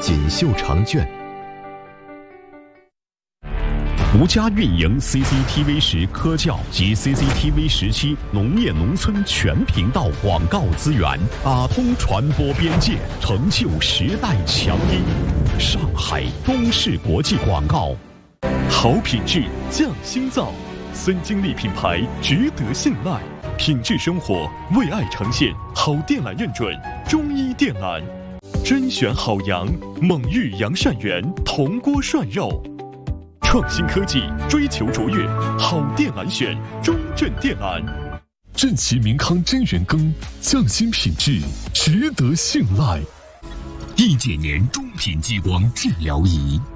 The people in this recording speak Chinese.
锦绣长卷。 吴家运营 CCTV 10科教及 CCTV 17农业农村全频道广告资源，打通传播边界，成就时代强音。上海东市国际广告， 好品质匠心造，孙经理品牌值得信赖，品质生活为爱呈现，好电缆认准，中医电缆，甄选好羊，蒙玉羊膳源，铜锅涮肉。创新科技，追求卓越，好电缆选中正电缆。 正奇明康真元羹，匠心品质，值得信赖。 易解年中频激光治疗仪。